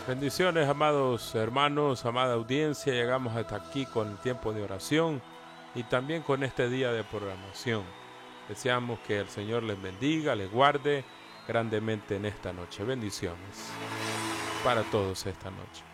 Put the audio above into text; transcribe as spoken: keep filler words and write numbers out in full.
Bendiciones, amados hermanos, amada audiencia. Llegamos hasta aquí con el tiempo de oración y también con este día de programación. Deseamos que el Señor les bendiga, les guarde grandemente en esta noche. Bendiciones para todos esta noche.